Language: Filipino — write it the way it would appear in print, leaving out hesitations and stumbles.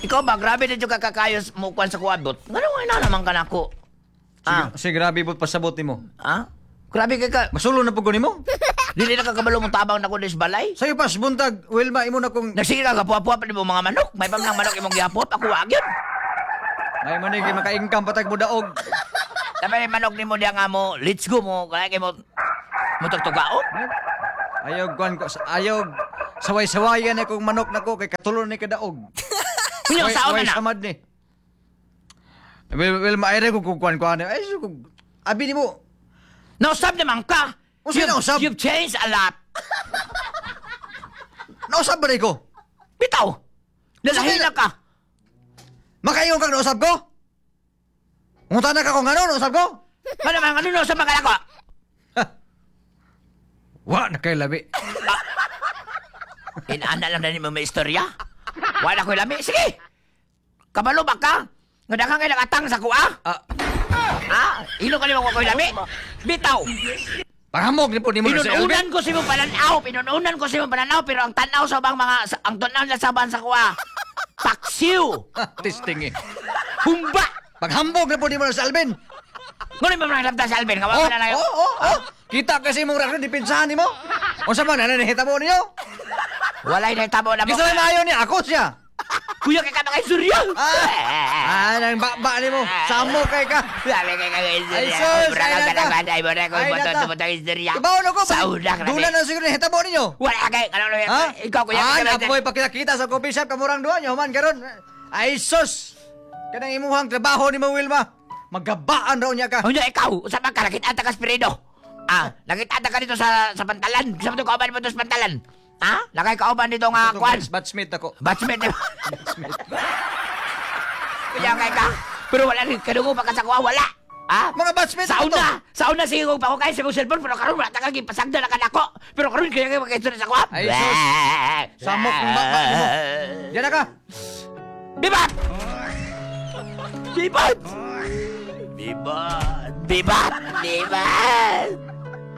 Ikaw ba, grabe na yung kakakayos mo kwan sa kuabot. Ngano na naman ka na ko? Sige, grabe bot pasabot nimo. Grabe ka. Masulo na pugod nimo. Dili na kakabalo mong tabang na kunis balay. Sayo pas buntag, Wilma imo na kung Nagsige ka, kapuha-puha pa ni mo mga manok. May pamnang manok imong gihapot, ako wag yun. may manig maka-income patag mo daog. Tapos yung manok ni mo diya nga mo, let's go mo, kaya kayo mo tugtugaon. Ayog kwan ko, ayog saway-sawayan akong manok nako kay katulon ni kadaog. Kunyong saon na na. Samad ni. Wilma ay ko kung kwan ay abi nimo. Nausap naman ka. Sino nausap? You've changed a lot. Nausap ba ko? Bitaw. Lalahin na ka. Makaingon kang nausap ko? Unta na ka kung ano nausap ko? Ano nausap ka ko? Wa na kay labi. Inaana lang na ni mo may istorya. Wala ko lami. Sige. Kabalo ba ka? Nga daghang kayo nakatang sa kuha? Ilo ka ni mo ko lami? Bitaw. Panghamog ni po ni mo na sa Pinununan ko si mo pananaw, pero ang tanaw sa bang ang tanaw na saban sa kuha. Paksiw. Testing eh. Humba. Paghambog na po ni mo na sa Alvin. Ngunit mo nang labda sa Alvin. Kawawa na lang. Kita kasi mong rakon, dipinsahan ni mo. O sa man, nananihita mo niyo? Walay na tabo na mo. Kisa na ayaw niya, ako siya. Kuya kay ka na kay Surya. Nang baba ni mo. Samo kay ka. Sabi kay ka kay Surya. Ay, sus, Ubra ay, ka nata. na banday mo na kung Ay, nata. mo kay Surya. Ibaw na ko. Sauna ka na. Dula na siguro nihita mo ninyo. Wala kay. Ikaw kuya. Napoy pakita sa coffee shop kamurang duha niyo man karon. Ay sus. Kanang imuhang trabaho ni mo Wilma. Magabaan raw niya ka. Unya ikaw. Usap ka. Nakita ka spirido. Nakita ka dito sa pantalan. Gusto mo ito kauban mo ito sa pantalan. Nakay kauban dito nga kwan. Batchmate ako. Batchmate mo. Kaya kay ka. Pero wala rin. Kadungo pa ka sa kuha. Wala. Mga batchmate ako to. Sauna sige kong pa ko kayo sa mong cellphone. Pero karon wala takang ipasagda na kanako. Pero karon kaya kayo magkaistorya sa kuha. Ay, sus. Samok ng baba ni mo. Diyan na ka. Bibat! Bibat! Bibat! Bibat! Bibat!